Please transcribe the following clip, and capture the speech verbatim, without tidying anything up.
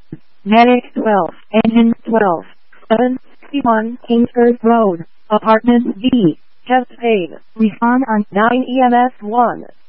Medic twelve, Engine twelve, seven sixty-one Kingsford Road, Apartment B, Test paid, respond on nine E M S one.